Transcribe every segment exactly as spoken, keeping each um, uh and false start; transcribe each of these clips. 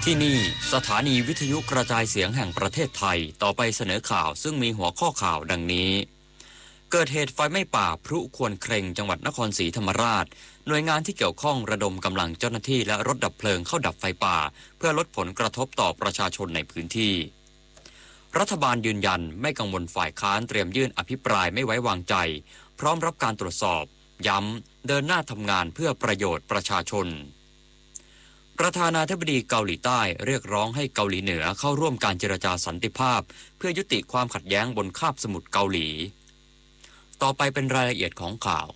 ที่นี่สถานีวิทยุกระจายเสียงแห่งประเทศไทยต่อไปเสนอข่าวซึ่งมีหัวข้อข่าวดังนี้เกิดเหตุไฟไหม้ป่าพลุควนเครงจังหวัดนครศรีธรรมราชหน่วยงานที่เกี่ยวข้องระดมกำลังเจ้าหน้าที่และรถดับเพลิงเข้าดับไฟป่าเพื่อลดผลกระทบต่อประชาชนในพื้นที่รัฐบาลยืนยันไม่กังวลฝ่ายค้านเตรียมยื่นอภิปรายไม่ไว้วางใจพร้อมรับการตรวจสอบย้ำเดินหน้าทำงานเพื่อประโยชน์ประชาชนประธานาธิบดีเกาหลีใต้เรียกร้องให้เกาหลีเหนือเข้าร่วมการเจรจาสันติภาพเพื่อยุติความขัดแย้งบนคาบสมุทรเกาหลีต่อไปเป็นรายละเอียดของข่าว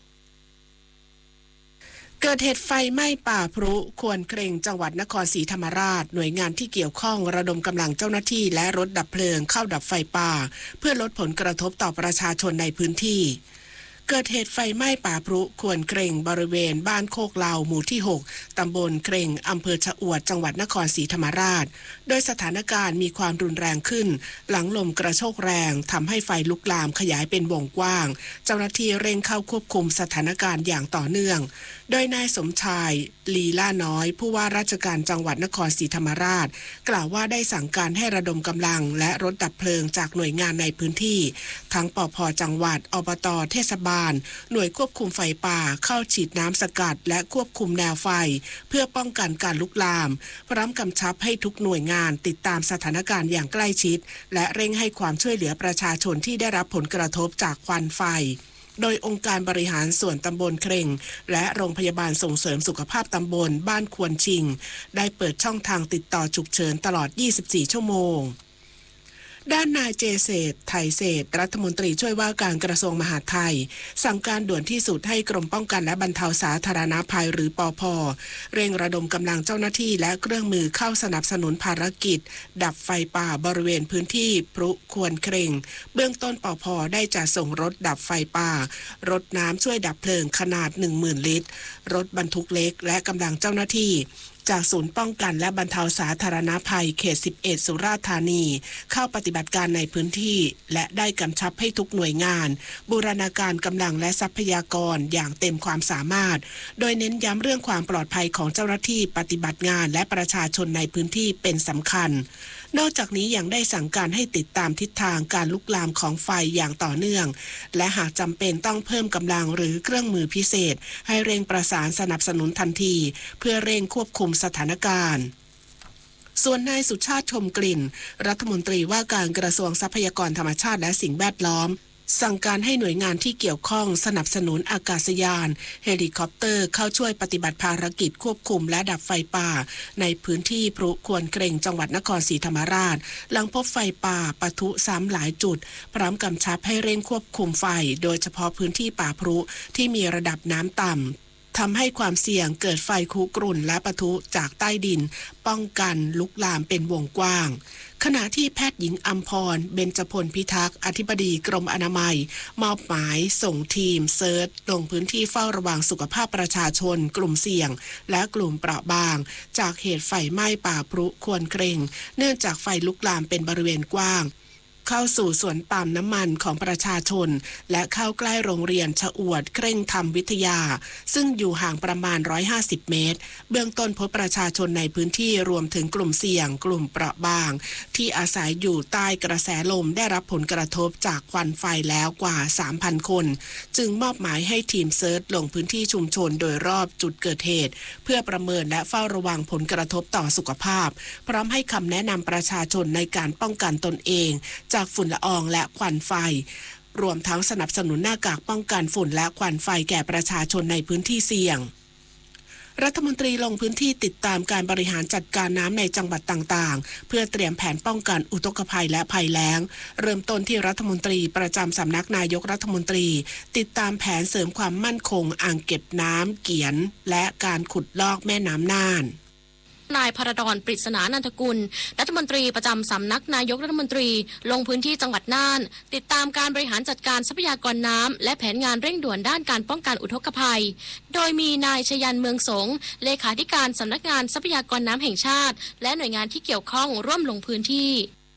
เกิดเหตุไฟไหม้ป่าพลุควนเครงจังหวัดนครศรีธรรมราชหน่วยงานที่เกี่ยวข้องระดมกำลังเจ้าหน้าที่และรถดับเพลิงเข้าดับไฟป่าเพื่อลดผลกระทบต่อประชาชนในพื้นที่เกิดเหตุไฟไหม้ป่าพลุควนเครงบริเวณบ้านโคกเหลาหมู่ที่หกตำบลเครงอำเภอชะอวดจังหวัดนครศรีธรรมราชโดยสถานการณ์มีความรุนแรงขึ้นหลังลมกระโชกแรงทำให้ไฟลุกลามขยายเป็นวงกว้างเจ้าหน้าที่เร่งเข้าควบคุมสถานการณ์อย่างต่อเนื่องโดยนายสมชายลีล่าน้อยผู้ว่าราชการจังหวัดนครศรีธรรมราชกล่าวว่าได้สั่งการให้ระดมกำลังและรถดับเพลิงจากหน่วยงานในพื้นที่ทั้งปภ.จังหวัดอบต.เทศบาลหน่วยควบคุมไฟป่าเข้าฉีดน้ำสกัดและควบคุมแนวไฟเพื่อป้องกันการลุกลามพร้อมกำชับให้ทุกหน่วยงานติดตามสถานการณ์อย่างใกล้ชิดและเร่งให้ความช่วยเหลือประชาชนที่ได้รับผลกระทบจากควันไฟโดยองค์การบริหารส่วนตำบลเครงและโรงพยาบาลส่งเสริมสุขภาพตำบลบ้านควนชิงได้เปิดช่องทางติดต่อฉุกเฉินตลอดยี่สิบสี่ชั่วโมงด้านนายเจเศษไทยเศษรัฐมนตรีช่วยว่าการกระทรวงมหาดไทยสั่งการด่วนที่สุดให้กรมป้องกันและบรรเทาสาธารณภัยหรือปภ.เร่งระดมกำลังเจ้าหน้าที่และเครื่องมือเข้าสนับสนุนภารกิจดับไฟป่าบริเวณพื้นที่พลุควนเครงเบื้องต้นปภ.ได้จัดส่งรถดับไฟป่ารถน้ำช่วยดับเพลิงขนาด หนึ่งหมื่น ลิตรรถบรรทุกเล็กและกำลังเจ้าหน้าที่จากศูนย์ป้องกันและบรรเทาสาธารณภัยเขตสิบเอ็ดสุราษฎร์ธานีเข้าปฏิบัติการในพื้นที่และได้กำชับให้ทุกหน่วยงานบูรณาการกำลังและทรัพยากรอย่างเต็มความสามารถโดยเน้นย้ำเรื่องความปลอดภัยของเจ้าหน้าที่ปฏิบัติงานและประชาชนในพื้นที่เป็นสำคัญนอกจากนี้ยังได้สั่งการให้ติดตามทิศทางการลุกลามของไฟอย่างต่อเนื่องและหากจำเป็นต้องเพิ่มกำลังหรือเครื่องมือพิเศษให้เร่งประสานสนับสนุนทันทีเพื่อเร่งควบคุมสถานการณ์ส่วนนายสุชาติชมกลิ่นรัฐมนตรีว่าการกระทรวงทรัพยากรธรรมชาติและสิ่งแวดล้อมสั่งการให้หน่วยงานที่เกี่ยวข้องสนับสนุนอากาศยานเฮลิคอปเตอร์เข้าช่วยปฏิบัติภารกิจควบคุมและดับไฟป่าในพื้นที่พลุควนเครงจังหวัดนครศรีธรรมราชหลังพบไฟป่าปะทุซ้ำหลายจุดพร้อมกำชับให้เร่งควบคุมไฟโดยเฉพาะพื้นที่ป่าพลุที่มีระดับน้ำต่ำทำให้ความเสี่ยงเกิดไฟคุกรุ่นและปะทุจากใต้ดินป้องกันลุกลามเป็นวงกว้างขณะที่แพทย์หญิงอัมพรเบญจพลพิทักษ์อธิบดีกรมอนามัยมอบหมายส่งทีมเซิร์ชลงพื้นที่เฝ้าระวังสุขภาพประชาชนกลุ่มเสี่ยงและกลุ่มเปราะบางจากเหตุไฟไหม้ป่าพลุควนเครงเนื่องจากไฟลุกลามเป็นบริเวณกว้างเข้าสู่สวนปาล์มน้ำมันของประชาชนและเข้าใกล้โรงเรียนชะอวดเคร่งธรรมวิทยาซึ่งอยู่ห่างประมาณหนึ่งร้อยห้าสิบเมตรเบื้องต้นพบประชาชนในพื้นที่รวมถึงกลุ่มเสี่ยงกลุ่มเปราะบางที่อาศัยอยู่ใต้กระแสลมได้รับผลกระทบจากควันไฟแล้วกว่า สามพัน คนจึงมอบหมายให้ทีมเซิร์ชลงพื้นที่ชุมชนโดยรอบจุดเกิดเหตุเพื่อประเมินและเฝ้าระวังผลกระทบต่อสุขภาพพร้อมให้คำแนะนำประชาชนในการป้องกันตนเองจากฝุ่นละอองและควันไฟรวมทั้งสนับสนุนหน้ากากป้องกันฝุ่นและควันไฟแก่ประชาชนในพื้นที่เสี่ยงรัฐมนตรีลงพื้นที่ติดตามการบริหารจัดการน้ำในจังหวัดต่างๆเพื่อเตรียมแผนป้องกันอุทกภัยและภัยแล้งเริ่มต้นที่รัฐมนตรีประจำสำนักนายกรัฐมนตรีติดตามแผนเสริมความมั่นคงอ่างเก็บน้ำเกียนและการขุดลอกแม่น้ำน่านนายพระดอนปริศนานันทกุลรัฐมนตรีประจำสำนักนายกรัฐมนตรีลงพื้นที่จังหวัดน่านติดตามการบริหารจัดการทรัพยากรน้ำและแผนงานเร่งด่วนด้านการป้องกันอุทกภัยโดยมีนายชยันเมืองสงเลขาธิการสำนักงานทรัพยากรน้ำแห่งชาติและหน่วยงานที่เกี่ยวข้องร่วมลงพื้นที่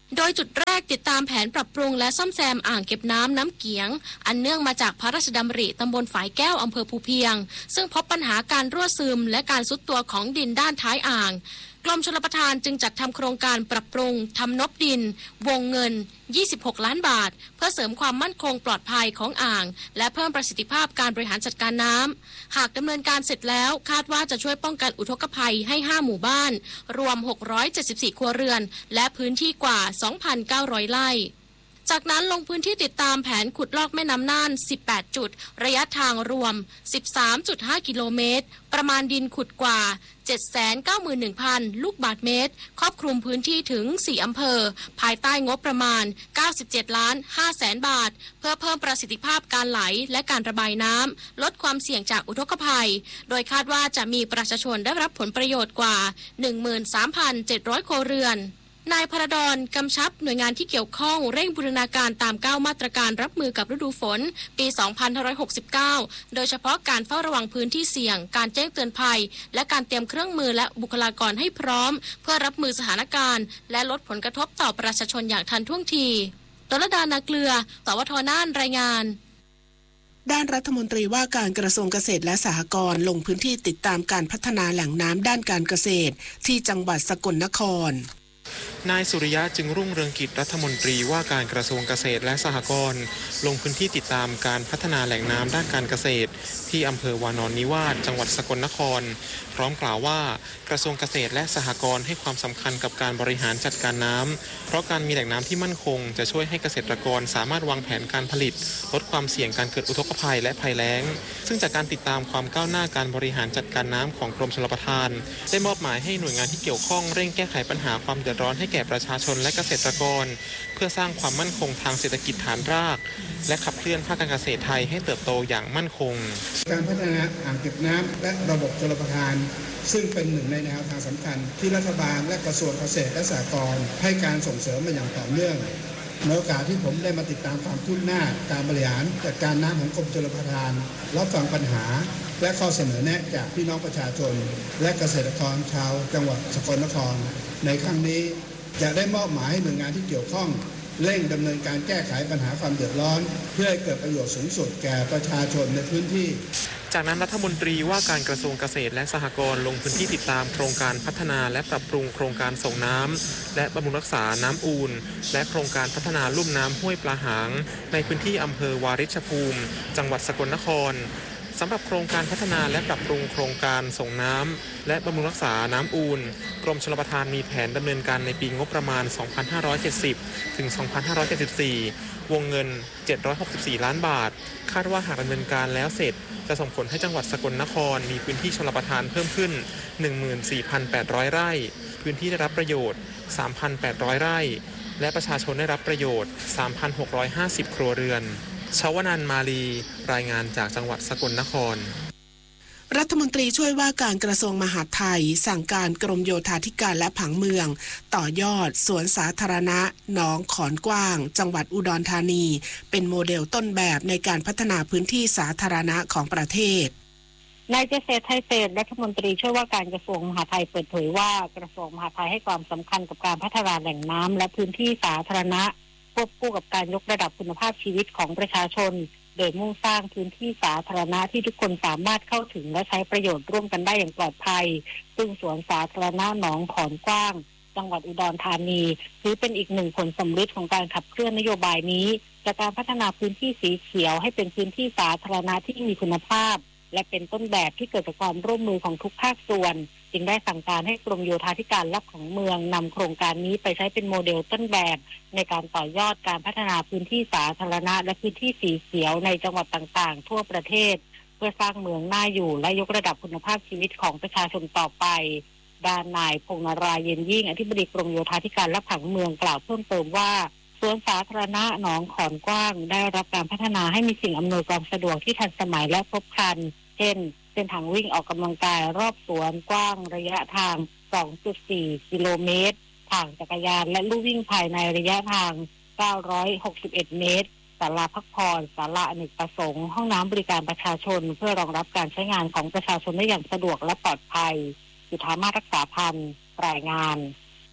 โดยจุดแรกติดตามแผนปรับปรุงและซ่อมแซมอ่างเก็บน้ำน้ำเกียงอันเนื่องมาจากพระราชดำริตำบลฝายแก้วอำเภอภูเพียงซึ่งพบปัญหาการรั่วซึมและการทรุดตัวของดินด้านท้ายอ่างกรมชลประทานจึงจัดทำโครงการปรับปรุงทำนบดินวงเงินยี่สิบหกล้านบาทเพื่อเสริมความมั่นคงปลอดภัยของอ่างและเพิ่มประสิทธิภาพการบริหารจัดการน้ำหากดำเนินการเสร็จแล้วคาดว่าจะช่วยป้องกันอุทกภัยให้ห้าหมู่บ้านรวมหกร้อยเจ็ดสิบสี่ครัวเรือนและพื้นที่กว่า สองพันเก้าร้อย ไร่จากนั้นลงพื้นที่ติดตามแผนขุดลอกแม่น้ำน่านสิบแปดจุดระยะทางรวม สิบสามจุดห้า กิโลเมตรประมาณดินขุดกว่า เจ็ดแสนเก้าหมื่นหนึ่งพัน ลูกบาศก์เมตรครอบคลุมพื้นที่ถึงสี่อำเภอภายใต้งบประมาณเก้าสิบเจ็ดล้านห้าแสนบาทเพื่อเพิ่มประสิทธิภาพการไหลและการระบายน้ำลดความเสี่ยงจากอุทกภัยโดยคาดว่าจะมีประชาชนได้รับผลประโยชน์กว่า หนึ่งหมื่นสามพันเจ็ดร้อย ครัวเรือนนายพระดอนกำชับหน่วยงานที่เกี่ยวข้องเร่งบูรณาการตามเก้ามาตรการรับมือกับฤดูฝนปี สองพันห้าร้อยหกสิบเก้า โดยเฉพาะการเฝ้าระวังพื้นที่เสี่ยงการแจ้งเตือนภัยและการเตรียมเครื่องมือและบุคลากรให้พร้อมเพื่อรับมือสถานการณ์และลดผลกระทบต่อประชาชนอย่างทันท่วงทีดลดานาเกลือสวทน่านรายงานด้านรัฐมนตรีว่าการกระทรวงเกษตรและสหกรณ์ลงพื้นที่ติดตามการพัฒนาแหล่งน้ำด้านการเกษตรที่จังหวัดสกลนครนายสุริยะจึงรุ่งเรืองกิจรัฐมนตรีว่าการกระทรวงเกษตรและสหกรณ์ลงพื้นที่ติดตามการพัฒนาแหล่งน้ำด้านการเกษตรที่อำเภอวานอนนิวาสจังหวัดสกลนครพร้อมกล่าวว่ากระทรวงเกษตรและสหกรณ์ให้ความสำคัญกับการบริหารจัดการน้ำเพราะการมีแหล่งน้ำที่มั่นคงจะช่วยให้เกษตรกรสามารถวางแผนการผลิตลดความเสี่ยงการเกิดอุทกภัยและภัยแล้งซึ่งจากการติดตามความก้าวหน้าการบริหารจัดการน้ำของกรมชลประทานได้มอบหมายให้หน่วยงานที่เกี่ยวข้องเร่งแก้ไขปัญหาความเดือดร้อนให้แก่ประชาชนและเกษตรกรเพื่อสร้างความมั่นคงทางเศรษฐกิจฐานรากและขับเคลื่อนภาคการเกษตรไทยให้เติบโตอย่างมั่นคงการพัฒนาอ่างเก็บน้ำและระบบชลประทานซึ่งเป็นหนึ่งในแนวทางสำคัญที่รัฐบาลและกระทรวงเกษตรและสหกรณ์ให้การส่งเสริมมาอย่างต่อเนื่องในโอกาสที่ผมได้มาติดตามความคืบหน้าการบริหารจัดการน้ำของกรมชลประทานรับฟังปัญหาและข้อเสนอแนะจากพี่น้องประชาชนและเกษตรกรชาวจังหวัดสกลนครในครั้งนี้จะได้มอบหมายให้หน่วยงานที่เกี่ยวข้องเร่งดำเนินการแก้ไขปัญหาความเดือดร้อนเพื่อให้เกิดประโยชน์สูงสุดแก่ประชาชนในพื้นที่จากนั้นรัฐมนตรีว่าการกระทรวงเกษตรและสหกรณ์ลงพื้นที่ติดตามโครงการพัฒนาและปรับปรุงโครงการส่งน้ำและบำรุงรักษาน้ำอู่นและโครงการพัฒนาลุ่มน้ำห้วยปลาหางในพื้นที่อำเภอวาริชภูมิจังหวัดสกลนครสำหรับโครงการพัฒนาและปรับปรุงโครงการส่งน้ำและบำรุงรักษาน้ำอู่นกรมชลประทานมีแผนดำเนินการในปีงบประมาณ สองพันห้าร้อยเจ็ดสิบ ถึง สองพันห้าร้อยเจ็ดสิบสี่ วงเงิน เจ็ดร้อยหกสิบสี่ ล้านบาทคาดว่าหากดำเนินการแล้วเสร็จจะส่งผลให้จังหวัดสกลนครมีพื้นที่ชลประทานเพิ่มขึ้น หนึ่งหมื่นสี่พันแปดร้อย ไร่พื้นที่ได้รับประโยชน์ สามพันแปดร้อย ไร่และประชาชนได้รับประโยชน์ สามพันหกร้อยห้าสิบ ครัวเรือนชวนันท์มาลีรายงานจากจังหวัดสกลนครรัฐมนตรีช่วยว่าการกระทรวงมหาดไทยสั่งการกรมโยธาธิการและผังเมืองต่อยอดสวนสาธารณะหนองขอนกว้างจังหวัดอุดรธานีเป็นโมเดลต้นแบบในการพัฒนาพื้นที่สาธารณะของประเทศนายเจษฎ์ไทยเศรษฐ์รัฐมนตรีช่วยว่าการกระทรวงมหาดไทยเปิดเผยว่ากระทรวงมหาดไทยให้ความสำคัญกับการพัฒนาแหล่งน้ำและพื้นที่สาธารณะควบคู่กับการยกระดับคุณภาพชีวิตของประชาชนโดยมุ่งสร้างพื้นที่สาธารณะที่ทุกคนสามารถเข้าถึงและใช้ประโยชน์ร่วมกันได้อย่างปลอดภัยซึ่งสวนสาธารณะหนองขอนกว้างจังหวัดอุดรธานีถือเป็นอีกหนึ่งผลสำเร็จของการขับเคลื่อนนโยบายนี้จากการพัฒนาพื้นที่สีเขียวให้เป็นพื้นที่สาธารณะที่มีคุณภาพและเป็นต้นแบบที่เกิดจากความร่วมมือของทุกภาคส่วนจึงได้สั่งการให้กรมโยธาธิการและผังเมืองนำโครงการนี้ไปใช้เป็นโมเดลต้นแบบในการต่อยอดการพัฒนาพื้นที่สาธารณะและพื้นที่สีเขียวในจังหวัดต่างๆทั่วประเทศเพื่อสร้างเมืองน่าอยู่และยกระดับคุณภาพชีวิตของประชาชนต่อไปด้านนายพงษ์นราเย็นยิ่งอธิบดีกรมโยธาธิการและผังเมืองกล่าวเพิ่มเติมว่าสวนสาธารณะหนองขอนกว้างได้รับการพัฒนาให้มีสิ่งอำนวยความสะดวกที่ทันสมัยและครบครันเช่นเส้นทางวิ่งออกกำลังกายรอบสวนกว้างระยะทาง สองจุดสี่ กิโลเมตรทางจักรยานและลู่วิ่งภายในระยะทาง เก้าร้อยหกสิบเอ็ด เมตรศาลาพักผ่อนศาลาอเนกประสงค์ห้องน้ำบริการประชาชนเพื่อรองรับการใช้งานของประชาชนได้อย่างสะดวกและปลอดภัยจุฑามาศรักษาพันธ์รายงาน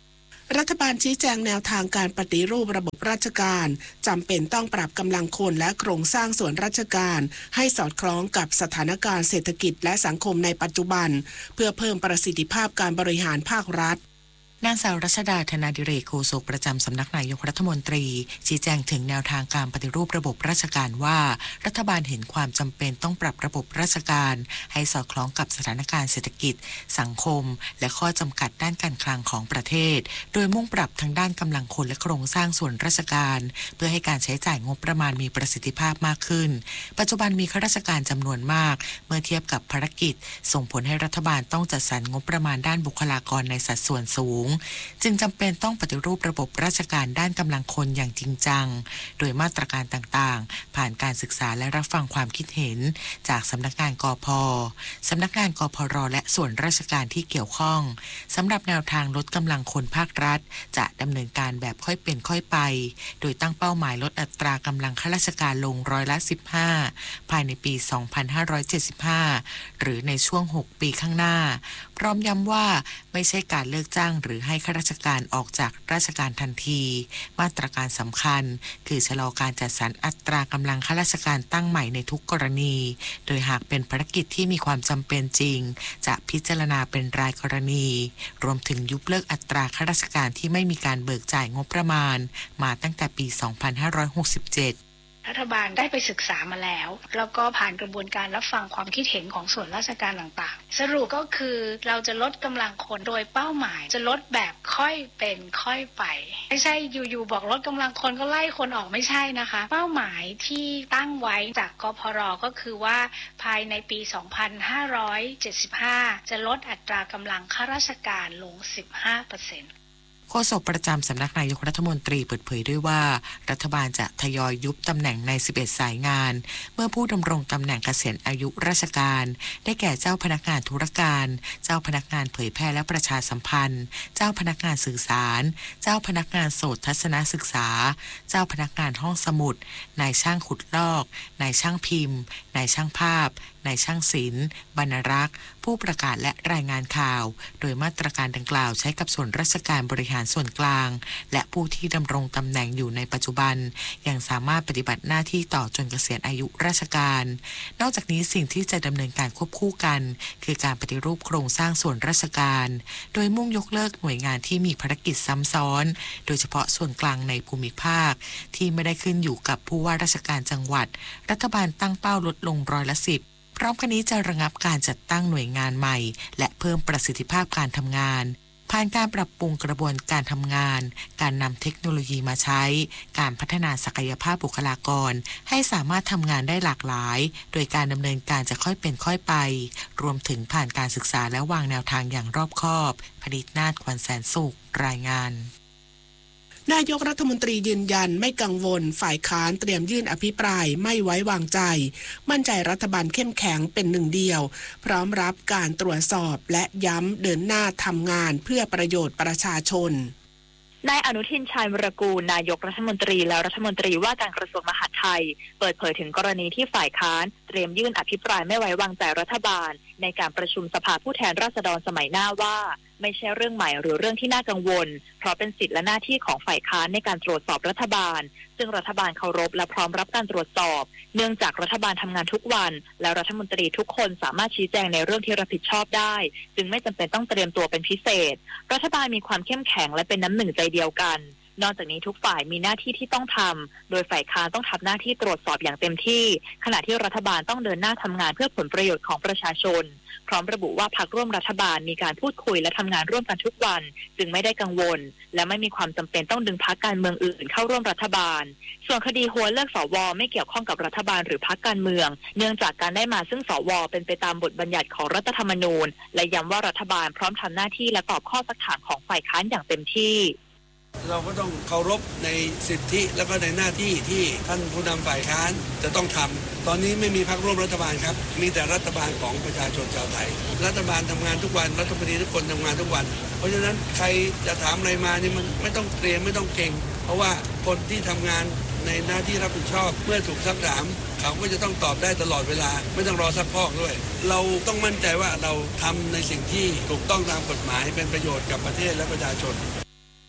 รัฐบาลชี้แจงแนวทางการปฏิรูประบบราชการจำเป็นต้องปรับกำลังคนและโครงสร้างส่วนราชการให้สอดคล้องกับสถานการณ์เศรษฐกิจและสังคมในปัจจุบันเพื่อเพิ่มประสิทธิภาพการบริหารภาครัฐนางสาวรัชดาธนาดิเรกโฆษกประจำสำนักนายกรัฐมนตรีชี้แจงถึงแนวทางการปฏิรูประบบราชการว่ารัฐบาลเห็นความจำเป็นต้องปรับระบบราชการให้สอดคล้องกับสถานการณ์เศรษฐกิจสังคมและข้อจำกัดด้านการคลังของประเทศโดยมุ่งปรับทั้งด้านกำลังคนและโครงสร้างส่วนราชการเพื่อให้การใช้จ่ายงบประมาณมีประสิทธิภาพมากขึ้นปัจจุบันมีข้าราชการจำนวนมากเมื่อเทียบกับภารกิจส่งผลให้รัฐบาลต้องจัดสรรงบประมาณด้านบุคลากรในสัดส่วนสูงจึงจำเป็นต้องปฏิรูประบบราชการด้านกำลังคนอย่างจริงจังโดยมาตรการต่างๆผ่านการศึกษาและรับฟังความคิดเห็นจากสำนักงานกพ.สำนักงานกพร.และส่วนราชการที่เกี่ยวข้องสำหรับแนวทางลดกำลังคนภาครัฐจะดำเนินการแบบค่อยเป็นค่อยไปโดยตั้งเป้าหมายลดอัตรากำลังข้าราชการลงร้อยละสิบห้าภายในปีสองพันห้าร้อยเจ็ดสิบห้าหรือในช่วงหกปีข้างหน้าพร้อมย้ำว่าไม่ใช่การเลิกจ้างหรือให้ข้าราชการออกจากราชการทันทีมาตรการสำคัญคือชะลอการจัดสรรอัตรากำลังข้าราชการตั้งใหม่ในทุกกรณีโดยหากเป็นภารกิจที่มีความจำเป็นจริงจะพิจารณาเป็นรายกรณีรวมถึงยุบเลิกอัตราข้าราชการที่ไม่มีการเบิกจ่ายงบประมาณมาตั้งแต่ปีสองพันห้าร้อยหกสิบเจ็ดรัฐบาลได้ไปศึกษามาแล้วแล้วก็ผ่านกระบวนการรับฟังความคิดเห็นของส่วนราชการต่างๆสรุปก็คือเราจะลดกำลังคนโดยเป้าหมายจะลดแบบค่อยเป็นค่อยไปไม่ใช่อยู่ๆบอกลดกำลังคนก็ไล่คนออกไม่ใช่นะคะเป้าหมายที่ตั้งไว้จากกพร.ก็คือว่าภายในปีสองพันห้าร้อยเจ็ดสิบห้าจะลดอัตรากำลังข้าราชการลง สิบห้าเปอร์เซ็นต์โฆษกประจำสำนักนายกรัฐมนตรีเปิดเผยด้วยว่ารัฐบาลจะทยอยยุบตำแหน่งในสิบเอ็ดสายงานเมื่อผู้ดำรงตำแหน่งเกษียณอายุราชการได้แก่เจ้าพนักงานธุรการเจ้าพนักงานเผยแพร่และประชาสัมพันธ์เจ้าพนักงานสื่อสารเจ้าพนักงานโสตทัศนศึกษาเจ้าพนักงานห้องสมุดนายช่างขุดลอกนายช่างพิมพ์นายช่างภาพนายช่างศิลป์บรรณารักษ์ผู้ประกาศและรายงานข่าวโดยมาตรการดังกล่าวใช้กับส่วนราชการบริหารส่วนกลางและผู้ที่ดำรงตำแหน่งอยู่ในปัจจุบันยังสามารถปฏิบัติหน้าที่ต่อจนเกษียณอายุราชการนอกจากนี้สิ่งที่จะดำเนินการควบคู่กันคือการปฏิรูปโครงสร้างส่วนราชการโดยมุ่งยกเลิกหน่วยงานที่มีภารกิจซ้ำซ้อนโดยเฉพาะส่วนกลางในภูมิภาคที่ไม่ได้ขึ้นอยู่กับผู้ว่าราชการจังหวัดรัฐบาลตั้งเป้าลดลงร้อยละสิบพร้อมกันนี้จะระงับการจัดตั้งหน่วยงานใหม่และเพิ่มประสิทธิภาพการทำงานผ่านการปรับปรุงกระบวนการทำงานการนำเทคโนโลยีมาใช้การพัฒนาศักยภาพบุคลากรให้สามารถทำงานได้หลากหลายโดยการดำเนินการจะค่อยเป็นค่อยไปรวมถึงผ่านการศึกษาและวางแนวทางอย่างรอบคอบพนิษฐ์นาฏ ขวัญแสนสุขรายงานนายกรัฐมนตรียืนยันไม่กังวลฝ่ายค้านเตรียมยื่นอภิปรายไม่ไว้วางใจมั่นใจรัฐบาลเข้มแข็งเป็นหนึ่งเดียวพร้อมรับการตรวจสอบและย้ำเดินหน้าทำงานเพื่อประโยชน์ประชาชนนายอนุทินชาญวิรากูลนายกรัฐมนตรีและรัฐมนตรีว่าการกระทรวงมหาดไทยเปิดเผยถึงกรณีที่ฝ่ายค้านเตรียมยื่นอภิปรายไม่ไว้วางใจรัฐบาลในการประชุมสภาผู้แทนราษฎรสมัยหน้าว่าไม่ใช่เรื่องใหม่หรือเรื่องที่น่ากังวลเพราะเป็นสิทธิและหน้าที่ของฝ่ายค้านในการตรวจสอบรัฐบาลซึ่งรัฐบาลเคารพและพร้อมรับการตรวจสอบเนื่องจากรัฐบาลทำงานทุกวันและรัฐมนตรีทุกคนสามารถชี้แจงในเรื่องที่รับผิดชอบได้จึงไม่จำเป็นต้องเตรียมตัวเป็นพิเศษรัฐบาลมีความเข้มแข็งและเป็นน้ำหนึ่งใจเดียวกันนอกจากนี้ทุกฝ่ายมีหน้าที่ที่ต้องทำโดยฝ่ายค้านต้องทำหน้าที่ตรวจสอบอย่างเต็มที่ขณะที่รัฐบาลต้องเดินหน้าทำงานเพื่อผลประโยชน์ของประชาชนพร้อมระบุว่าพรรคร่วมรัฐบาลมีการพูดคุยและทำงานร่วมกันทุกวันจึงไม่ได้กังวลและไม่มีความจำเป็นต้องดึงพรรคการเมืองอื่นเข้าร่วมรัฐบาลส่วนคดีหัวเลือกสวไม่เกี่ยวข้องกับรัฐบาลหรือพรรคการเมืองเนื่องจากการได้มาซึ่งสวเป็นไปตามบทบัญญัติของรัฐธรรมนูญและย้ำว่ารัฐบาลพร้อมทำหน้าที่และตอบข้อซักถามของฝ่ายค้านอย่างเต็มที่เราก็ต้องเคารพในสิทธิและก็ในหน้าที่ที่ท่านผู้นำฝ่ายค้านจะต้องทำตอนนี้ไม่มีพรรคร่วมรัฐบาลครับมีแต่รัฐบาลของประชาชนชาวไทยรัฐบาลทำงานทุกวันรัฐมนตรีทุกคนทำงานทุกวันเพราะฉะนั้นใครจะถามอะไรมานี่มันไม่ต้องเตรียมไม่ต้องเก่งเพราะว่าคนที่ทำงานในหน้าที่รับผิดชอบเมื่อถูกซักถามเขาก็จะต้องตอบได้ตลอดเวลาไม่ต้องรอซักพอกด้วยเราต้องมั่นใจว่าเราทำในสิ่งที่ถูกต้องตามกฎหมายเป็นประโยชน์กับประเทศและประชาชน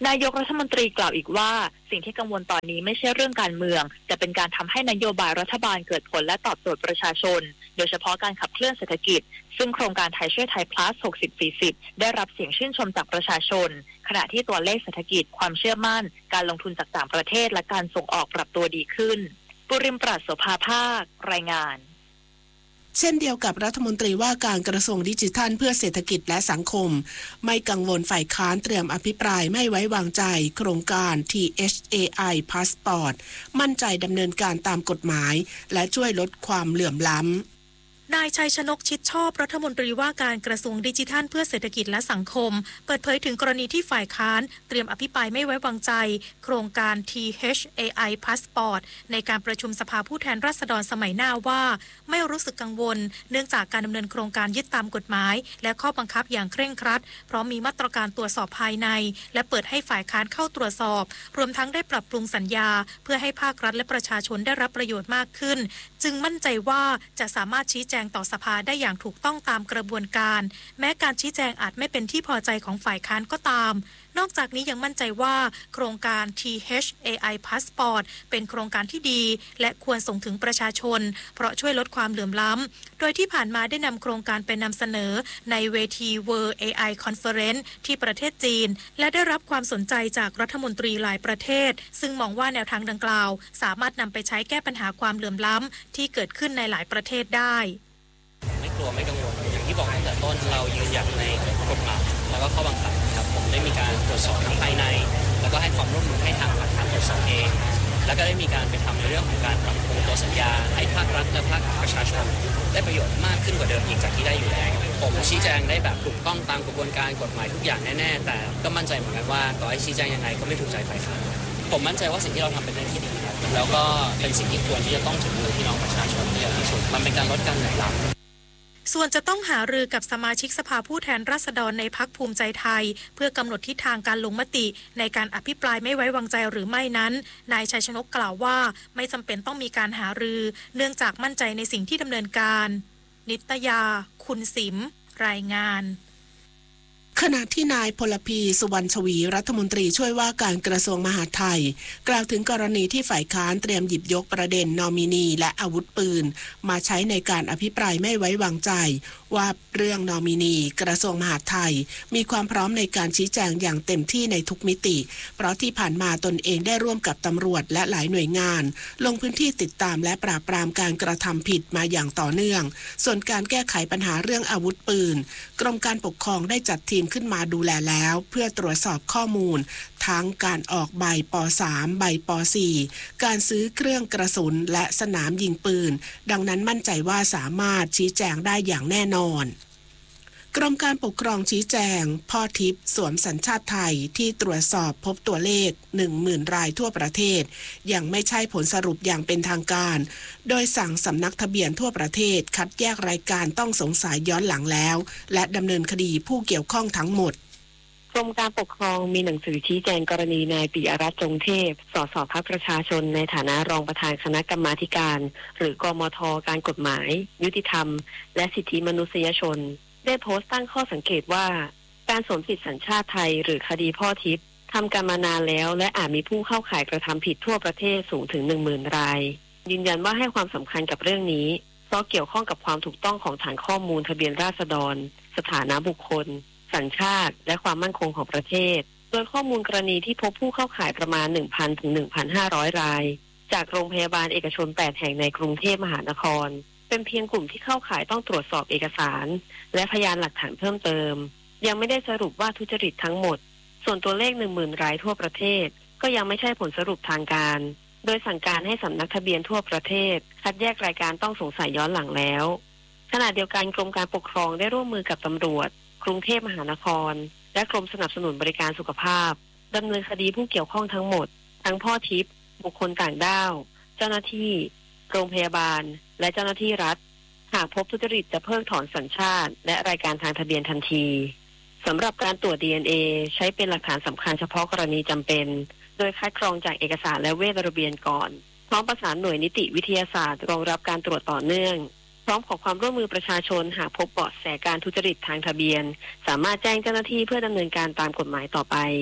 นายกรัฐมนตรีกล่าวอีกว่าสิ่งที่กังวลตอนนี้ไม่ใช่เรื่องการเมืองแต่เป็นการทำให้นโยบายรัฐบาลเกิดผลและตอบโจทย์ประชาชนโดยเฉพาะการขับเคลื่อนเศรษฐกิจซึ่งโครงการไทยช่วยไทย plus หกสิบ สี่สิบ ได้รับเสียงชื่นชมจากประชาชนขณะที่ตัวเลขเศรษฐกิจความเชื่อมั่นการลงทุนจากต่างประเทศและการส่งออกปรับตัวดีขึ้นปุริมปราศโสภาภาครายงานเช่นเดียวกับรัฐมนตรีว่าการกระทรวงดิจิทัลเพื่อเศรษฐกิจและสังคมไม่กังวลฝ่ายค้านเตรียมอภิปรายไม่ไว้วางใจโครงการ ที เอช เอ ไอ Passport มั่นใจดำเนินการตามกฎหมายและช่วยลดความเหลื่อมล้ำนายชัยชนกชิดชอบรัฐมนตรีว่าการกระทรวงดิจิทัลเพื่อเศรษฐกิจและสังคมเปิดเผยถึงกรณีที่ฝ่ายค้านเตรียมอภิปรายไม่ไว้วางใจโครงการ ที เอช เอ ไอ Passport ในการประชุมสภาผู้แทนราษฎรสมัยหน้าว่าไม่รู้สึกกังวลเนื่องจากการดำเนินโครงการยึดตามกฎหมายและข้อบังคับอย่างเคร่งครัดเพราะมีมาตรการตรวจสอบภายในและเปิดให้ฝ่ายค้านเข้าตรวจสอบรวมทั้งได้ปรับปรุงสัญญาเพื่อให้ภาครัฐและประชาชนได้รับประโยชน์มากขึ้นจึงมั่นใจว่าจะสามารถชี้แจงต่อสภาได้อย่างถูกต้องตามกระบวนการแม้การชี้แจงอาจไม่เป็นที่พอใจของฝ่ายค้านก็ตามนอกจากนี้ยังมั่นใจว่าโครงการ ที เอช เอ ไอ Passport เป็นโครงการที่ดีและควรส่งถึงประชาชนเพราะช่วยลดความเหลื่อมล้ำโดยที่ผ่านมาได้นำโครงการไปนำเสนอในเวที World เอ ไอ Conference ที่ประเทศจีนและได้รับความสนใจจากรัฐมนตรีหลายประเทศซึ่งมองว่าแนวทางดังกล่าวสามารถนำไปใช้แก้ปัญหาความเหลื่อมล้ำที่เกิดขึ้นในหลายประเทศได้ไม่กลัวไม่กังวลอย่างที่บอกตั้งแต่ต้นเรายืนหยัดในกฎหมายแล้วก็ข้อบังคับครับผมได้มีการตรวจสอบทั้งภายในแล้วก็ให้ความร่วมมือให้ทางฝ่ายค้านตรวจสอบเองแล้วก็ได้มีการไปทำในเรื่องของการปรับปรุงตัวสัญญาให้ภาครัฐและภาคประชาชนได้ประโยชน์มากขึ้นกว่าเดิมอีกจากที่ได้อยู่แล้วผมชี้แจงได้แบบถูกต้องตามกระบวนการกฎหมายทุกอย่างแน่ๆแต่ก็มั่นใจเหมือนกันว่าต่อให้ชี้แจงยังไงก็ไม่ถูกใจฝ่ายค้านผมมั่นใจว่าสิ่งที่เราทำเป็นเรื่องที่ดีครับแล้วก็เป็นสิ่งที่ควรที่จะต้องถึงมือพี่น้องประชาชนที่สุดมันเป็นการลดการเหลื่อมล้ำส่วนจะต้องหารือกับสมาชิกสภาผู้แทนราษฎรในพรรคภูมิใจไทยเพื่อกำหนดทิศทางการลงมติในการอภิปรายไม่ไว้วางใจหรือไม่นั้นนายชัยชนกกล่าวว่าไม่จำเป็นต้องมีการหารือเนื่องจากมั่นใจในสิ่งที่ดำเนินการนิตยาคุณสิมรายงานขณะที่นายพลพีสุวรรณชวีรัฐมนตรีช่วยว่าการกระทรวงมหาดไทยกล่าวถึงกรณีที่ฝ่ายค้านเตรียมหยิบยกประเด็นนอมินีและอาวุธปืนมาใช้ในการอภิปรายไม่ไว้วางใจว่าเรื่องนอมินีกระทรวงมหาดไทยมีความพร้อมในการชี้แจงอย่างเต็มที่ในทุกมิติเพราะที่ผ่านมาตนเองได้ร่วมกับตำรวจและหลายหน่วยงานลงพื้นที่ติดตามและปราบปรามการกระทำผิดมาอย่างต่อเนื่องส่วนการแก้ไขปัญหาเรื่องอาวุธปืนกรมการปกครองได้จัดทีมขึ้นมาดูแลแล้วเพื่อตรวจสอบข้อมูลทั้งการออกใบป สาม ใบป สี่ การซื้อเครื่องกระสุนและสนามยิงปืนดังนั้นมั่นใจว่าสามารถชี้แจงได้อย่างแน่นอนกรมการปกครองชี้แจงพ่อทิพย์สวมสัญชาติไทยที่ตรวจสอบพบตัวเลข หนึ่งหมื่น รายทั่วประเทศยังไม่ใช่ผลสรุปอย่างเป็นทางการโดยสั่งสำนักทะเบียนทั่วประเทศคัดแยกรายการต้องสงสัยย้อนหลังแล้วและดำเนินคดีผู้เกี่ยวข้องทั้งหมดกรมการปกครองมีหนังสือชี้แจงกรณีนายปิยรัตน์จงเทพสสพรรคประชาชนในฐานะรองประธานคณะกรรมาธิการหรือกมท.การกฎหมายยุติธรรมและสิทธิมนุษยชนได้โพสต์ตั้งข้อสังเกตว่าการสวมสิทธิสัญชาติไทยหรือคดีพ่อทิพย์ทำกันมานานแล้วและอาจมีผู้เข้าข่ายกระทำผิดทั่วประเทศสูงถึง หนึ่งหมื่น รายยืนยันว่าให้ความสำคัญกับเรื่องนี้เพราะเกี่ยวข้องกับความถูกต้องของฐานข้อมูลทะเบียนราษฎรสถานะบุคคลสัญชาติและความมั่นคงของประเทศโดยข้อมูลกรณีที่พบผู้เข้าข่ายประมาณ หนึ่งพัน ถึง หนึ่งพันห้าร้อย รายจากโรงพยาบาลเอกชนแปดแห่งในกรุงเทพมหานครเป็นเพียงกลุ่มที่เข้าข่ายต้องตรวจสอบเอกสารและพยานหลักฐานเพิ่มเติมยังไม่ได้สรุปว่าทุจริตทั้งหมดส่วนตัวเลข หนึ่งหมื่น รายทั่วประเทศก็ยังไม่ใช่ผลสรุปทางการโดยสั่งการให้สำนักทะเบียนทั่วประเทศคัดแยกรายการต้องสงสัยย้อนหลังแล้วขณะเดียวกันกรมการปกครองได้ร่วมมือกับตำรวจกรุงเทพมหานครและกรมสนับสนุนบริการสุขภาพดำเนินคดีผู้เกี่ยวข้องทั้งหมดทั้งพ่อทิพย์บุคคลต่างด้าวเจ้าหน้าที่โรงพยาบาลและเจ้าหน้าที่รัฐหากพบทุจริตจะเพิกถอนสัญชาติและรายการทางทะเบียนทันทีสำหรับการตรวจ ดี เอ็น เอ ใช้เป็นหลักฐานสำคัญเฉพาะกรณีจำเป็นโดยคัดกรองจากเอกสารและเวชระเบียนก่อนพร้อมประสานหน่วยนิติวิทยาศาสตร์รองรับการตรวจต่อเนื่องพร้อมขอความร่วมมือประชาชนหากพบเบาะแสการทุจริตทางทะเบียนสามารถแจ้งเจ้าหน้าที่เพื่อดำเนินการตามกฎหมายต่อไป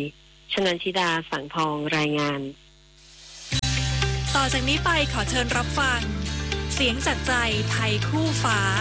ชนันชิดาสังทองรายงานต่อจากนี้ไปขอเชิญรับฟังเสียงจากใจไทยคู่ฟ้า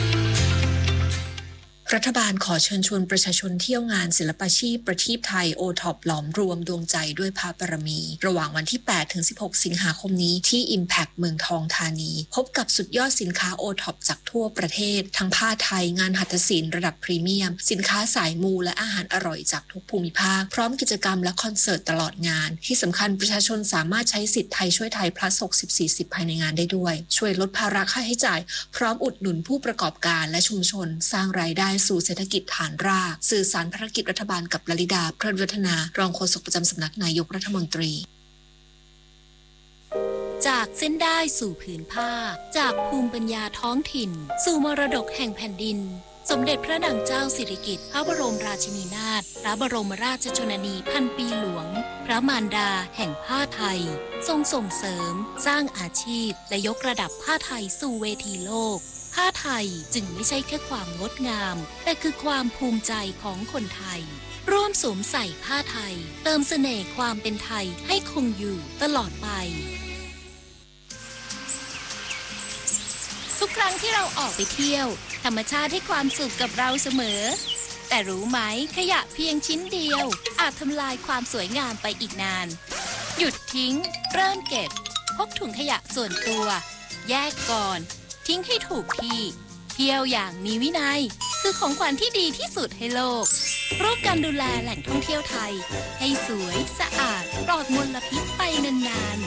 รัฐบาลขอเชิญชวนประชาชนเที่ยวงานศิลปาชีพประทีปไทยโอท็อปหลอมรวมดวงใจด้วยพระบารมีระหว่างวันที่ แปดถึงสิบหก สิงหาคมนี้ที่ Impact เมืองทองธานีพบกับสุดยอดสินค้าโอท็อปจากทั่วประเทศทั้งผ้าไทยงานหัตถศิลป์ระดับพรีเมียมสินค้าสายมูและอาหารอร่อยจากทุกภูมิภาคพร้อมกิจกรรมและคอนเสิร์ตตลอดงานที่สำคัญประชาชนสามารถใช้สิทธิ์ไทยช่วยไทย plus หกสิบ สี่สิบภายในงานได้ด้วยช่วยลดภาระค่าใช้จ่ายพร้อมอุดหนุนผู้ประกอบการและชุมชนสร้างรายได้สู่เศรษฐกิจฐานรากสื่อสารภารกิจรัฐบาลกับลลิดาเพลินวัฒนารองโฆษกประจำสำนักนายกรัฐมนตรีจากเส้นได้สู่ผืนผ้าจากภูมิปัญญาท้องถิ่นสู่มรดกแห่งแผ่นดินสมเด็จพระนางเจ้าสิริกิติ์พระบรมราชินีนาถพระบรมราชชนนีพันปีหลวงพระมารดาแห่งผ้าไทยทรงส่งเสริมสร้างอาชีพและยกระดับผ้าไทยสู่เวทีโลกผ้าไทยจึงไม่ใช่แค่ความงดงามแต่คือความภูมิใจของคนไทยร่วมสวมใส่ผ้าไทยเติมเสน่ห์ความเป็นไทยให้คงอยู่ตลอดไปทุกครั้งที่เราออกไปเที่ยวธรรมชาติให้ความสุขกับเราเสมอแต่รู้ไหมขยะเพียงชิ้นเดียวอาจทำลายความสวยงามไปอีกนานหยุดทิ้งเริ่มเก็บพกถุงขยะส่วนตัวแยกก่อนทิ้งให้ถูกที่เที่ยวอย่างมีวินัยคือของขวัญที่ดีที่สุดให้โลกร่วมกันดูแลแหล่งท่องเที่ยวไทยให้สวยสะอาดปลอดมลพิษไปนาน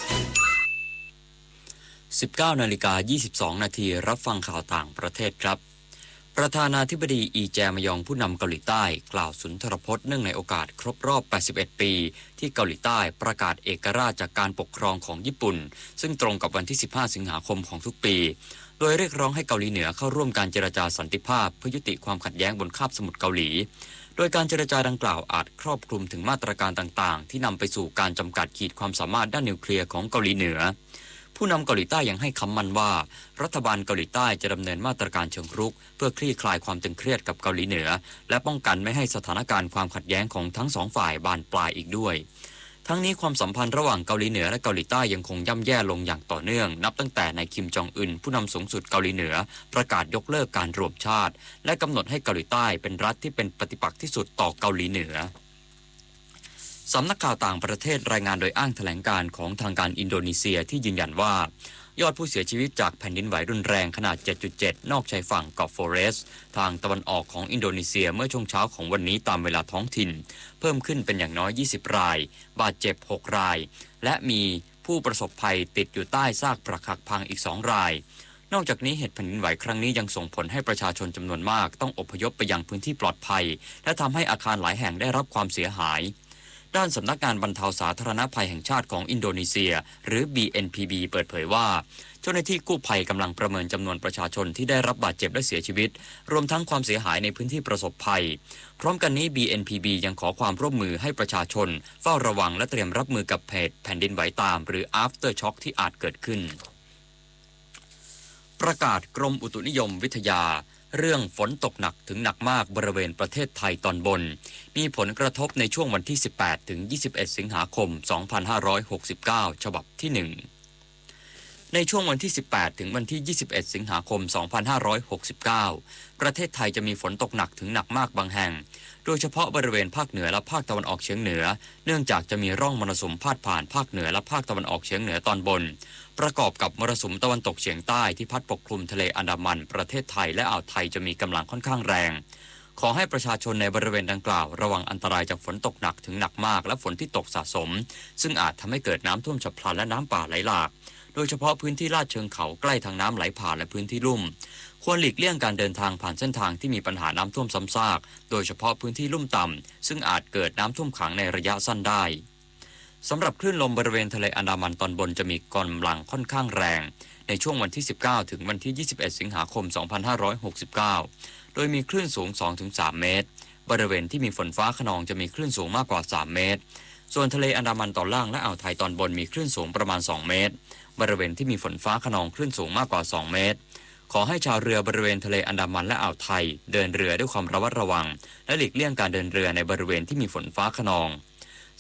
ๆสิบเก้านาฬิกายี่สิบสองนาทีรับฟังข่าวต่างประเทศครับประธานาธิบดีอีแจมยองผู้นำเกาหลีใต้กล่าวสุนทรพจน์เนื่องในโอกาสครบรอบแปดสิบเอ็ดปีที่เกาหลีใต้ประกาศเอกราชจากการปกครองของญี่ปุ่นซึ่งตรงกับวันที่สิบห้าสิงหาคมของทุกปีโดยเรียกร้องให้เกาหลีเหนือเข้าร่วมการเจรจาสันติภาพเพื่อยุติความขัดแย้งบนคาบสมุทรเกาหลีโดยการเจรจาดังกล่าวอาจครอบคลุมถึงมาตรการต่างๆที่นำไปสู่การจำกัดขีดความสามารถด้านนิวเคลียร์ของเกาหลีเหนือผู้นำเกาหลีใต้ยังให้คำมั่นว่ารัฐบาลเกาหลีใต้จะดำเนินมาตรการเชิงรุกเพื่อคลี่คลายความตึงเครียดกับเกาหลีเหนือและป้องกันไม่ให้สถานการณ์ความขัดแย้งของทั้งสองฝ่ายบานปลายอีกด้วยทั้งนี้ความสัมพันธ์ระหว่างเกาหลีเหนือและเกาหลีใต้ยังคงย่ำแย่ลงอย่างต่อเนื่องนับตั้งแต่นายคิมจองอึนผู้นำสูงสุดเกาหลีเหนือประกาศยกเลิกการรวมชาติและกำหนดให้เกาหลีใต้เป็นรัฐที่เป็นปฏิปักษ์ที่สุดต่อเกาหลีเหนือสำนักข่าวต่างประเทศรายงานโดยอ้างแถลงการของทางการอินโดนีเซียที่ยืนยันว่ายอดผู้เสียชีวิตจากแผ่นดินไหวรุนแรงขนาด เจ็ดจุดเจ็ด นอกชายฝั่งเกาะโฟเรสทางตะวันออกของอินโดนีเซียเมื่อช่วงเช้าของวันนี้ตามเวลาท้องถิ่นเพิ่มขึ้นเป็นอย่างน้อยยี่สิบรายบาดเจ็บหกรายและมีผู้ประสบภัยติดอยู่ใต้ซากปรักหักพังอีกสองรายนอกจากนี้เหตุแผ่นดินไหวครั้งนี้ยังส่งผลให้ประชาชนจำนวนมากต้องอพยพไปยังพื้นที่ปลอดภัยและทำให้อาคารหลายแห่งได้รับความเสียหายด้านสำนักงานบรรเทาสาธารณภัยแห่งชาติของอินโดนีเซียหรือ บี เอ็น พี บี เปิดเผยว่าเจ้าหน้าที่กู้ภัยกำลังประเมินจำนวนประชาชนที่ได้รับบาดเจ็บและเสียชีวิตรวมทั้งความเสียหายในพื้นที่ประสบภัยพร้อมกันนี้ บี เอ็น พี บี ยังขอความร่วมมือให้ประชาชนเฝ้าระวังและเตรียมรับมือกับเหตุแผ่นดินไหวตามหรือ after shock ที่อาจเกิดขึ้นประกาศกรมอุตุนิยมวิทยาเรื่องฝนตกหนักถึงหนักมากบริเวณประเทศไทยตอนบนมีผลกระทบในช่วงวันที่สิบแปดถึงยี่สิบเอ็ดสิงหาคมสองพันห้าร้อยหกสิบเก้าฉบับที่หนึ่งในช่วงวันที่สิบแปดถึงวันที่ยี่สิบเอ็ดสิงหาคมสองพันห้าร้อยหกสิบเก้าประเทศไทยจะมีฝนตกหนักถึงหนักมากบางแห่งโดยเฉพาะบริเวณภาคเหนือและภาคตะวันออกเฉียงเหนือเนื่องจากจะมีร่องมรสุมพาดผ่านภาคเหนือและภาคตะวันออกเฉียงเหนือตอนบนประกอบกับมรสุมตะวันตกเฉียงใต้ที่พัดปกคลุมทะเลอันดามันประเทศไทยและอ่าวไทยจะมีกำลังค่อนข้างแรงขอให้ประชาชนในบริเวณดังกล่าวระวังอันตรายจากฝนตกหนักถึงหนักมากและฝนที่ตกสะสมซึ่งอาจทำให้เกิดน้ำท่วมฉับพลันและน้ำป่าไหลหลากโดยเฉพาะพื้นที่ลาดเชิงเขาใกล้ทางน้ำไหลผ่านและพื้นที่ลุ่มควรหลีกเลี่ยงการเดินทางผ่านเส้นทางที่มีปัญหาน้ำท่วมซ้ำซากโดยเฉพาะพื้นที่ลุ่มต่ำซึ่งอาจเกิดน้ำท่วมขังในระยะสั้นได้สำหรับคลื่นลมบริเวณทะเลอันดามันตอนบนจะมีกำลังค่อนข้างแรงในช่วงวันที่สิบเก้าถึงวันที่ยี่สิบเอ็ดสิงหาคมสองพันห้าร้อยหกสิบเก้าโดยมีคลื่นสูง สองถึงสาม เมตรบริเวณที่มีฝนฟ้าคะนองจะมีคลื่นสูงมากกว่าสามเมตรส่วนทะเลอันดามันตอนล่างและอ่าวไทยตอนบนมีคลื่นสูงประมาณสองเมตรบริเวณที่มีฝนฟ้าคะนองคลื่นสูงมากกว่าสองเมตรขอให้ชาวเรือบริเวณทะเลอันดามันและอ่าวไทยเดินเรือด้วยความระมัดระวังและหลีกเลี่ยงการเดินเรือในบริเวณที่มีฝนฟ้าคะนอง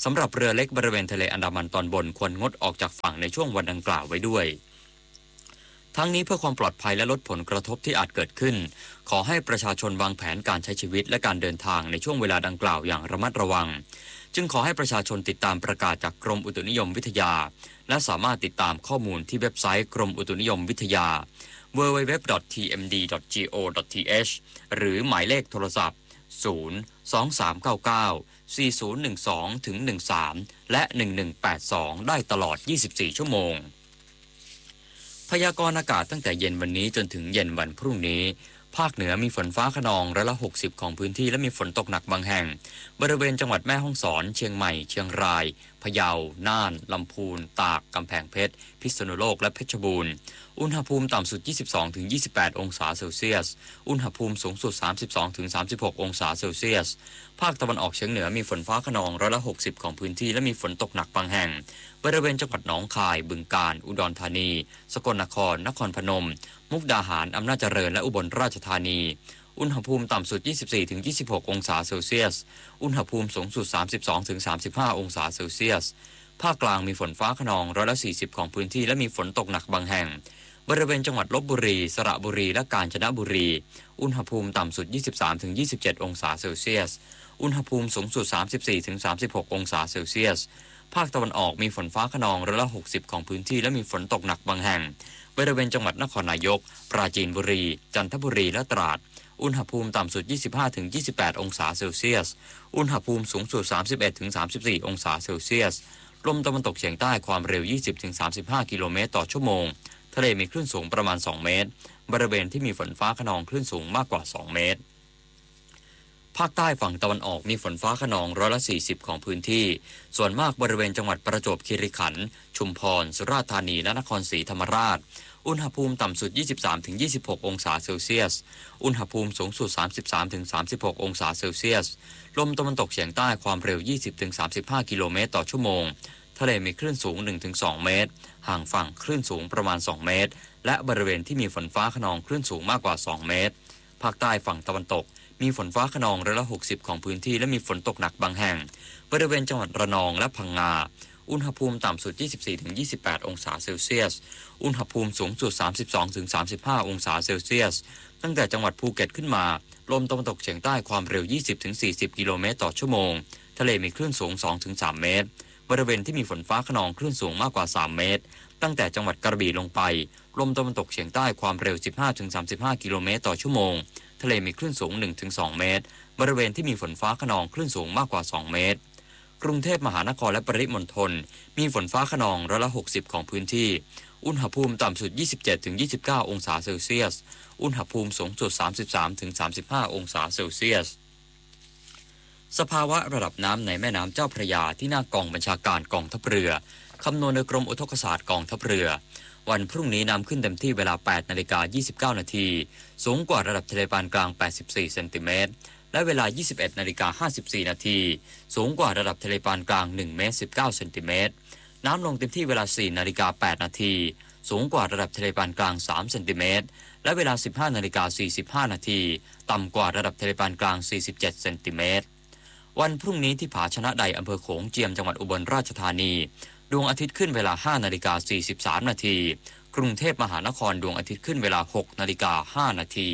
สำหรับเรือเล็กบริเวณทะเลอันดามันตอนบนควรงดออกจากฝั่งในช่วงวันดังกล่าวไว้ด้วยทั้งนี้เพื่อความปลอดภัยและลดผลกระทบที่อาจเกิดขึ้นขอให้ประชาชนวางแผนการใช้ชีวิตและการเดินทางในช่วงเวลาดังกล่าวอย่างระมัดระวังจึงขอให้ประชาชนติดตามประกาศจากกรมอุตุนิยมวิทยาและสามารถติดตามข้อมูลที่เว็บไซต์กรมอุตุนิยมวิทยา ดับเบิลยู ดับเบิลยู ดับเบิลยู ดอท ที เอ็ม ดี ดอท จี โอ ดอท ที เอช หรือหมายเลขโทรศัพท์ศูนย์ สอง สาม เก้า เก้า สี่ ศูนย์ หนึ่ง สอง ถึง หนึ่ง สาม และหนึ่ง หนึ่ง แปด สองได้ตลอดยี่สิบสี่ชั่วโมงพยากรณ์อากาศตั้งแต่เย็นวันนี้จนถึงเย็นวันพรุ่งนี้ภาคเหนือมีฝนฟ้าคะนองร้อยละหกสิบของพื้นที่และมีฝนตกหนักบางแห่งบริเวณจังหวัดแม่ฮ่องสอนเชียงใหม่เชียงรายพะเยาน่านลำพูนตากกำแพงเพชรพิษณุโลกและเพชรบูรณ์อุณหภูมิต่ำสุด ยี่สิบสองถึงยี่สิบแปด องศาเซลเซียสอุณหภูมิสูงสุด สามสิบสองถึงสามสิบหก องศาเซลเซียสภาคตะวันออกเฉียงเหนือมีฝนฟ้าคะนองร้อยละหกสิบของพื้นที่และมีฝนตกหนักบางแห่งบริเวณจังหวัดหนองคายบึงกาฬอุดรธานีสกลนครนครพนมมุกดาหารอำนาจเจริญและอุบลราชธานีอุณหภูมิต่ำสุด ยี่สิบสี่ถึงยี่สิบหก องศาเซลเซียสอุณหภูมิสูงสุด สามสิบสองถึงสามสิบห้า องศาเซลเซียสภาคกลางมีฝนฟ้าคะนองร้อยละสี่สิบของพื้นที่และมีฝนตกหนักบางแห่งบริเวณจังหวัดลพบุรีสระบุรีและกาญจนบุรีอุณหภูมิต่ำสุด ยี่สิบสามถึงยี่สิบเจ็ด องศาเซลเซียสอุณหภูมิสูงสุด สามสิบสี่ถึงสามสิบหก องศาเซลเซียสภาคตะวันออกมีฝนฟ้าคะนองร้อยละหกสิบของพื้นที่และมีฝนตกหนักบางแห่งบริเวณจังหวัดนครนายกปราจีนบุรีจันทบุรีและตราดอุณหภูมิต่ำสุด ยี่สิบห้าถึงยี่สิบแปด องศาเซลเซียสอุณหภูมิสูงสุด สามสิบเอ็ดถึงสามสิบสี่ องศาเซลเซียสลมตะวันตกเฉียงใต้ความเร็ว ยี่สิบถึงสามสิบห้า กิโลเมตรต่อชั่วโมงทะเลมีคลื่นสูงประมาณสองเมตรบริเวณที่มีฝนฟ้าคะนองคลื่นสูงมากกว่าสองเมตรภาคใต้ฝั่งตะวันออกมีฝนฟ้าคะนองร้อยละสี่สิบของพื้นที่ส่วนมากบริเวณจังหวัดประจวบคีรีขันธ์ชุมพรสุราษฎร์ธานีและนครศรีธรรมราชอุณหภูมิต่ำสุด ยี่สิบสามถึงยี่สิบหก องศาเซลเซียสอุณหภูมิสูงสุด สามสิบสามถึงสามสิบหก องศาเซลเซียสลมตะวันตกเฉียงใต้ความเร็ว ยี่สิบถึงสามสิบห้า กิโลเมตรต่อชั่วโมงทะเลมีคลื่นสูง หนึ่งถึงสอง เมตรห่างฝั่งคลื่นสูงประมาณสองเมตรและบริเวณที่มีฝนฟ้าคะนองคลื่นสูงมากกว่าสองเมตรภาคใต้ฝั่งตะวันตกมีฝนฟ้าคะนองร้อยละหกสิบของพื้นที่และมีฝนตกหนักบางแห่งบริเวณจังหวัดระนองและพังงาอุณหภูมิต่ำสุด ยี่สิบสี่ถึงยี่สิบแปด องศาเซลเซียสอุณหภูมิสูงสุด สามสิบสองถึงสามสิบห้า องศาเซลเซียสตั้งแต่จังหวัดภูเก็ตขึ้นมาลมตะวันตกเฉียงใต้ความเร็ว ยี่สิบถึงสี่สิบ กิโลเมตรต่อชั่วโมงทะเลมีคลื่นสูง สองถึงสาม เมตรบริเวณที่มีฝนฟ้าคะนองคลื่นสูงมากกว่าสามเมตรตั้งแต่จังหวัดกระบี่ลงไปลมตะวันตกเฉียงใต้ความเร็ว สิบห้าถึงสามสิบห้า กิโลเมตรต่อชั่วโมงทะเลมีคลื่นสูง หนึ่งถึงสอง เมตรบริเวณที่มีฝนฟ้าคะนองคลื่นสูงมากกว่าสองเมตรกรุงเทพมหานครและปริมณฑลมีฝนฟ้าคะนองร้อยละหกสิบของพื้นที่อุณหภูมิต่ำสุด ยี่สิบเจ็ดถึงยี่สิบเก้า องศาเซลเซียสอุณหภูมิสูงสุด สามสิบสามถึงสามสิบห้า องศาเซลเซียสสภาวะระดับน้ำในแม่น้ำเจ้าพระยาที่หน้ากองบัญชาการกองทัพเรือคำนวณโดยกรมอุทกศาสตร์กองทัพเรือวันพรุ่งนี้น้ำขึ้นเต็มที่เวลา แปดนาฬิกายี่สิบเก้านาทีสูงกว่าระดับทะเลปานกลางแปดสิบสี่เซนติเมตรและเวลา ยี่สิบเอ็ดนาฬิกาห้าสิบสี่นาทีสูงกว่าระดับทะเลปานกลางหนึ่งเมตรสิบเก้าเซนติเมตรน้ำลงเต็มที่เวลา สี่นาฬิกาแปดนาทีสูงกว่าระดับทะเลปานกลางสามเซนติเมตรและเวลา สิบห้านาฬิกาสี่สิบห้านาทีต่ำกว่าระดับทะเลปานกลางสี่สิบเจ็ดเซนติเมตรวันพรุ่งนี้ที่ผาชนะใดอำเภอโขงเจียมจังหวัดอุบลราชธานีดวงอาทิตย์ขึ้นเวลา ห้านาฬิกาสี่สิบสามนาทีกรุงเทพมหานครดวงอาทิตย์ขึ้นเวลา หกนาฬิกาห้านาที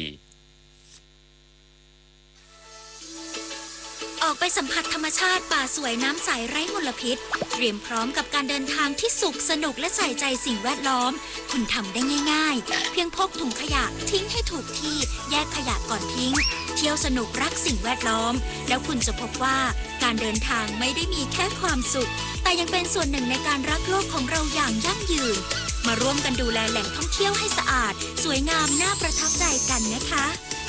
ออกไปสัมผัสธรรมชาติป่าสวยน้ำใสไร้มลพิษเตรียมพร้อมกับการเดินทางที่สุขสนุกและใส่ใจสิ่งแวดล้อมคุณทำได้ง่ายๆเพียงพกถุงขยะทิ้งให้ถูกที่แยกขยะก่อนทิ้งเที่ยวสนุกรักสิ่งแวดล้อมแล้วคุณจะพบว่าการเดินทางไม่ได้มีแค่ความสุขแต่ยังเป็นส่วนหนึ่งในการรักโลกของเราอย่างยั่งยืนมาร่วมกันดูแลแหล่งท่องเที่ยวให้สะอาดสวยงามน่าประทับใจกันนะคะ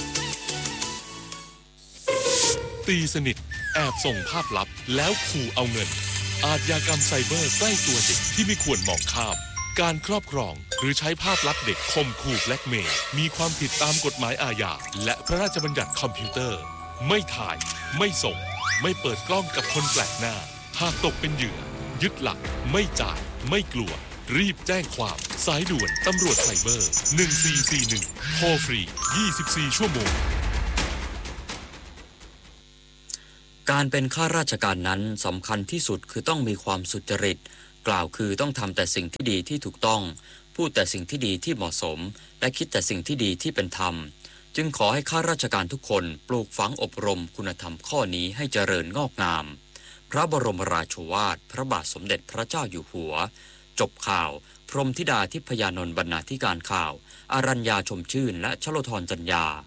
ตีสนิทแอบส่งภาพลับแล้วขู่เอาเงินอาชญากรรมไซเบอร์ใกล้ตัวเด็กที่ไม่ควรมองข้ามการครอบครองหรือใช้ภาพลับเด็กข่มขู่แบล็กเมย์มีความผิดตามกฎหมายอาญาและพระราชบัญญัติคอมพิวเตอร์ไม่ถ่ายไม่ส่งไม่เปิดกล้องกับคนแปลกหน้าหากตกเป็นเหยื่อยึดหลักไม่จ่ายไม่กลัวรีบแจ้งความสายด่วนตำรวจไซเบอร์หนึ่งสี่สี่หนึ่งโทรฟรียี่สิบสี่ชั่วโมงการเป็นข้าราชการนั้นสำคัญที่สุดคือต้องมีความสุจริตกล่าวคือต้องทำแต่สิ่งที่ดีที่ถูกต้องพูดแต่สิ่งที่ดีที่เหมาะสมและคิดแต่สิ่งที่ดีที่เป็นธรรมจึงขอให้ข้าราชการทุกคนปลูกฝังอบรมคุณธรรมข้อนี้ให้เจริญงอกงามพระบรมราโชวาทพระบาทสมเด็จพระเจ้าอยู่หัวจบข่าวพรหมธิดาทิพยานนท์บรรณาธิการข่าวอารัญญาชมชื่นและชโลธรจัญญา